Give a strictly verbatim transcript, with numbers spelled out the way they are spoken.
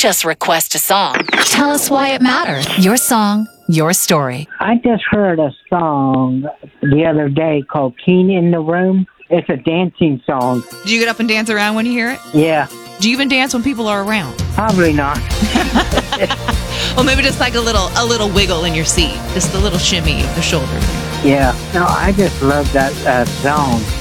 just request a song. Tell us why it matters. Your song, your story. I just heard a song the other day called Keen in the Room. It's a dancing song. Do you get up and dance around when you hear it? Yeah. Do you even dance when people are around? Probably not. Well, maybe just like a little a little wiggle in your seat. Just a little shimmy of the shoulder. Yeah. No, I just love that uh, song.